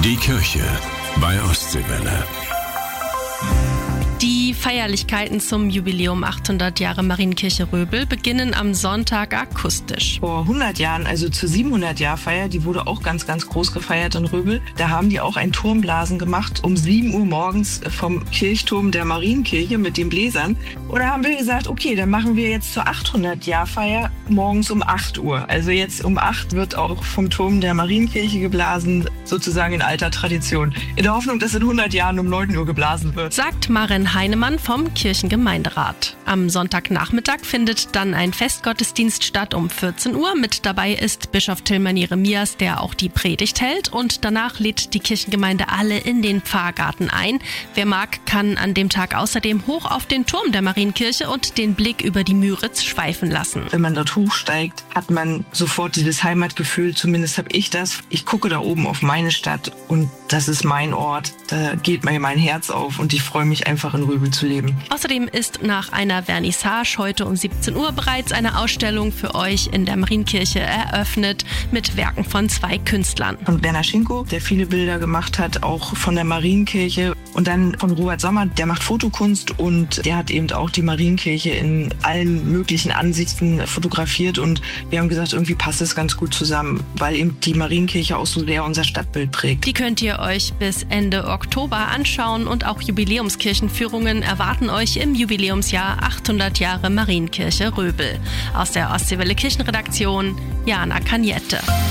Die Kirche bei Ostseewelle. Die Feierlichkeiten zum Jubiläum 800 Jahre Marienkirche Röbel beginnen am Sonntag akustisch. Vor 100 Jahren, also zur 700-Jahr-Feier, die wurde auch ganz, ganz groß gefeiert in Röbel. Da haben die auch ein Turmblasen gemacht um 7 Uhr morgens vom Kirchturm der Marienkirche mit den Bläsern. Und da haben wir gesagt, okay, dann machen wir jetzt zur 800-Jahr-Feier morgens um 8 Uhr. Also jetzt um 8 wird auch vom Turm der Marienkirche geblasen, sozusagen in alter Tradition. In der Hoffnung, dass in 100 Jahren um 9 Uhr geblasen wird. Sagt Maren Heinemann vom Kirchengemeinderat. Am Sonntagnachmittag findet dann ein Festgottesdienst statt um 14 Uhr. Mit dabei ist Bischof Tilman Jeremias, der auch die Predigt hält. Und danach lädt die Kirchengemeinde alle in den Pfarrgarten ein. Wer mag, kann an dem Tag außerdem hoch auf den Turm der Marienkirche und den Blick über die Müritz schweifen lassen. Wenn man dort hochsteigt, hat man sofort dieses Heimatgefühl. Zumindest habe ich das. Ich gucke da oben auf meine Stadt und das ist mein Ort. Da geht mir mein Herz auf und ich freue mich einfach in Röbel zu leben. Außerdem ist nach einer Vernissage heute um 17 Uhr bereits eine Ausstellung für euch in der Marienkirche eröffnet mit Werken von 2 Künstlern. Von Werner Schinko, der viele Bilder gemacht hat, auch von der Marienkirche. Und dann von Robert Sommer, der macht Fotokunst und der hat eben auch die Marienkirche in allen möglichen Ansichten fotografiert. Und wir haben gesagt, irgendwie passt es ganz gut zusammen, weil eben die Marienkirche auch so sehr unser Stadtbild prägt. Die könnt ihr euch bis Ende Oktober anschauen und auch Jubiläumskirchenführungen erwarten euch im Jubiläumsjahr 800 Jahre Marienkirche Röbel. Aus der Ostseewelle Kirchenredaktion, Jana Kaniette.